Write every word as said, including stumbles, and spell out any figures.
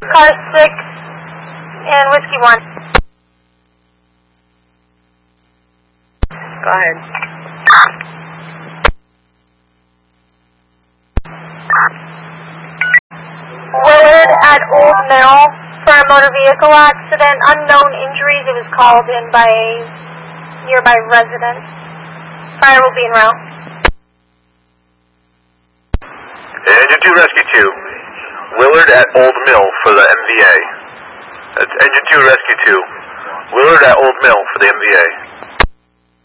Car six and Whiskey one. Go ahead. Willard at Old Mill for a motor vehicle accident. Unknown injuries. It was called in by a nearby resident. Fire will be en route. Engine two Rescue two. Willard at Old Mill for the M V A. That's Engine two Rescue two. Willard at Old Mill for the M V A.